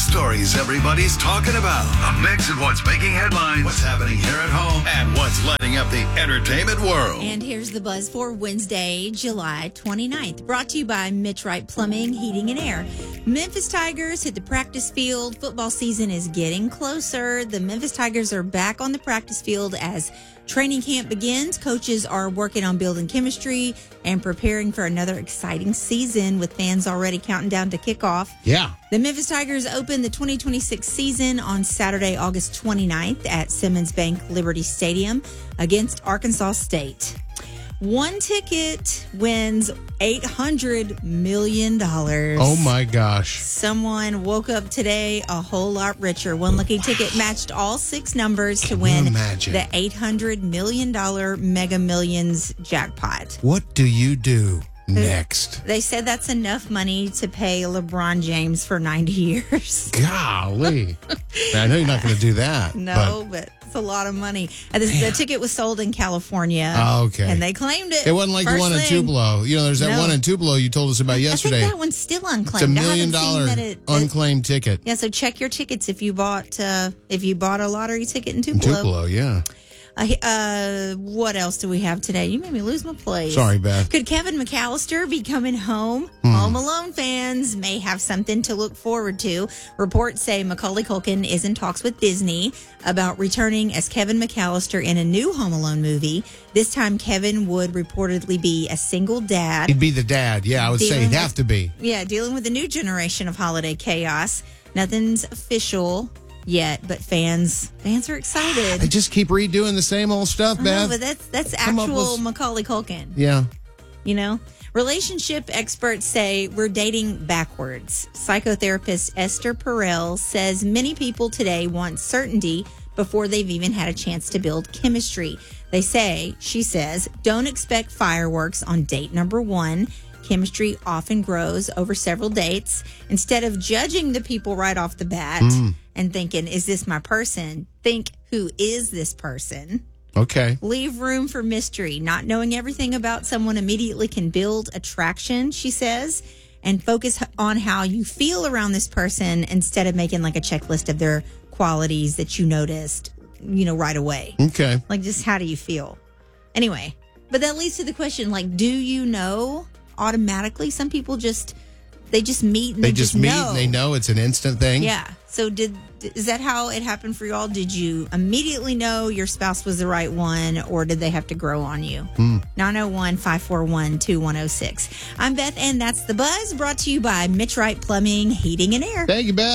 stories everybody's talking about. A mix of what's making headlines, what's happening here at home, and what's lighting up the entertainment world. And here's the buzz for Wednesday, July 29th. Brought to you by Mitch Wright Plumbing, Heating and Air. Memphis Tigers hit the practice field. Football season is getting closer. The Memphis Tigers are back on the practice field as training camp begins. Coaches are working on building chemistry and preparing for another exciting season with fans already counting down to kickoff. Yeah. The Memphis Tigers open the 2026 season on Saturday, August 29th at Simmons Bank Liberty Stadium against Arkansas State. One ticket wins $800 million. Oh, my gosh. Someone woke up today a whole lot richer. One lucky ticket matched all 6 numbers to win the $800 million Mega Millions jackpot. What do you do next? They said that's enough money to pay LeBron James for 90 years. Golly. I know you're not going to do that. No, but it's a lot of money. And the ticket was sold in California. Oh, okay. And they claimed it. It wasn't like the one in Tupelo. You know, there's that one in Tupelo you told us about yesterday. I think that one's still unclaimed. It's $1 million unclaimed ticket. Yeah, so check your tickets if you bought a lottery ticket in Tupelo. Tupelo, yeah. What else do we have today? You made me lose my place. Sorry, Beth. Could Kevin McAllister be coming home? Home Alone fans may have something to look forward to. Reports say Macaulay Culkin is in talks with Disney about returning as Kevin McAllister in a new Home Alone movie. This time, Kevin would reportedly be a single dad. He'd be the dad. Yeah, I would say he'd have to be. Yeah, dealing with a new generation of holiday chaos. Nothing's official yet, but fans are excited. They just keep redoing the same old stuff, Beth. No, but that's actual Macaulay Culkin. Yeah. You know? Relationship experts say we're dating backwards. Psychotherapist Esther Perel says many people today want certainty before they've even had a chance to build chemistry. She says, don't expect fireworks on date number 1. Chemistry often grows over several dates. Instead of judging the people right off the bat and thinking, is this my person? Think, who is this person? Okay. Leave room for mystery. Not knowing everything about someone immediately can build attraction, she says, and focus on how you feel around this person instead of making like a checklist of their qualities that you noticed, right away. Okay. Like, just how do you feel? Anyway, but that leads to the question, like, do you know automatically? Some people they just meet and they just meet know. And they know it's an instant thing. Yeah. So is that how it happened for y'all? Did you immediately know your spouse was the right one, or did they have to grow on you? 901-541-2106. I'm Beth, and that's The Buzz, brought to you by Mitch Wright Plumbing, Heating and Air. Thank you, Beth.